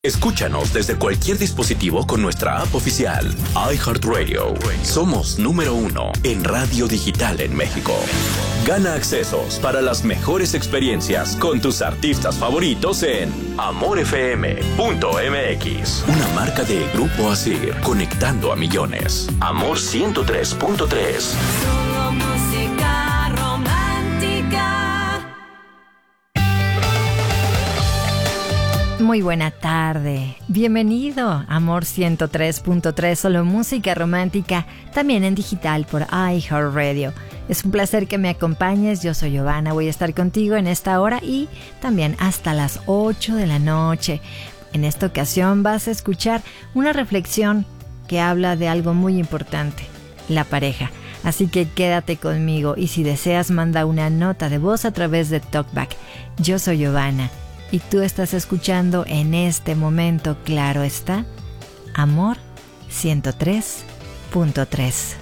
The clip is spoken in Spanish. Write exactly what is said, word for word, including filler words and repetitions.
Escúchanos desde cualquier dispositivo con nuestra app oficial, iHeartRadio. Somos número uno en radio digital en México. Gana accesos para las mejores experiencias con tus artistas favoritos en amor f m punto m x. Una marca de Grupo Asir, conectando a millones. Amor ciento tres punto tres. Solo música romántica. Muy buena tarde. Bienvenido, Amor ciento tres punto tres, solo música romántica, también en digital por iHeartRadio. Es un placer que me acompañes, yo soy Giovanna, voy a estar contigo en esta hora y también hasta las ocho de la noche. En esta ocasión vas a escuchar una reflexión que habla de algo muy importante, la pareja. Así que quédate conmigo y si deseas manda una nota de voz a través de TalkBack. Yo soy Giovanna. Y tú estás escuchando en este momento, claro está, Amor ciento tres punto tres.